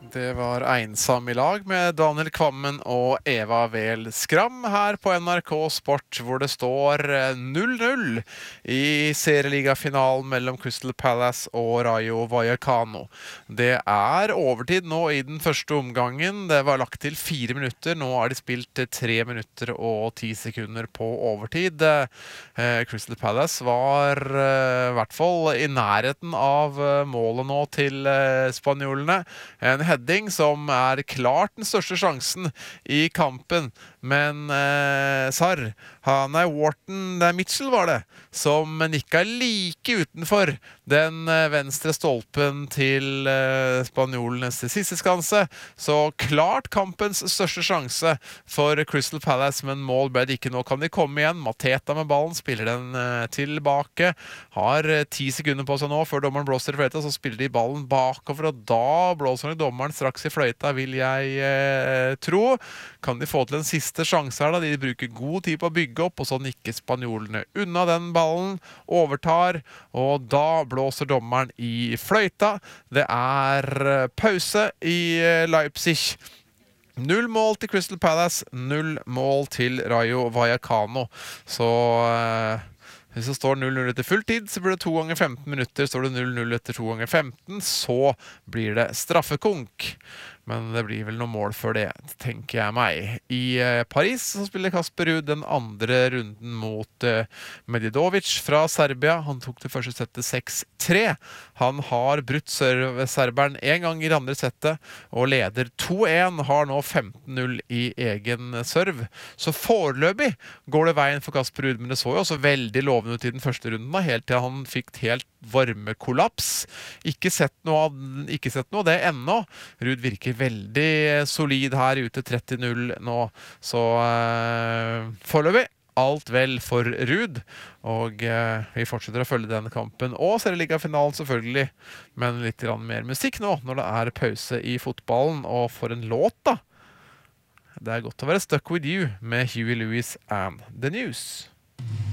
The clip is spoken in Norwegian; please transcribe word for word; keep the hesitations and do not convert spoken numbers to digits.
Det var Einsam i lag med Daniel Kvammen og Eva Vel Skram her på N R K Sport, hvor det står null null i serieligafinalen mellom Crystal Palace og Rayo Vallecano. Det er overtid nå i den første omgangen. Det var lagt til fire minutter. Nå har de spilt tre minutter og ti sekunder på overtid. Crystal Palace var i hvert fall i nærheten av målet nå til spanjolene. En heading som er klart den største sjansen i kampen, men eh, Sarr, han er Wharton, det er Mitchell var det, som nikka like utenfor den eh, venstre stolpen til eh, spanjolenes siste skanse. Så klart kampens største sjanse for Crystal Palace, men mål ble det ikke. Nå kan de komme igjen. Mateta med ballen, spiller den eh, tilbake, har eh, ti sekunder på seg nå før dommeren blåser i fløyta, så spiller de ballen bakover, og da blåser dommeren straks i fløyta, vil jeg eh, tro. Kan de få til en siste sjanse her da? De bruker god tid på å bygge opp, og så nikker spanjolene unna den ballen, overtar, og da blåser dommeren i fløyta. Det er pause i Leipzig. Null mål til Crystal Palace, null mål til Rayo Vallecano. Så eh, hvis det står null null etter full tid, så blir det to ganger femten minutter. Står det null null etter to ganger femten, så blir det straffekonk. Men det blir vel noen mål før det, tenker jeg meg. I eh, Paris så spiller Kasper Ruud den andre runden mot eh, Medjedovic fra Serbia. Han tok det første settet seks tre. Han har brutt serberen en gang i det andre settet, og leder to en, har nå femten null i egen serv. Så foreløpig går det veien for Kasper Ruud, men det så jo også veldig lovende ut i den første runden, da, helt til han fikk helt varmekollaps. Ikke sett noe av, ikke sett noe av det ennå. Ruud virker veldig solid her ute, tretti null nå, så uh, foreløpig alt vel for Ruud, og uh, vi fortsetter å følge denne kampen, og serieligafinalen selvfølgelig, men litt grann mer musikk nå, når det er pause i fotballen, og for en låt da! Det er godt å være Stuck With You med Huey Lewis and The News.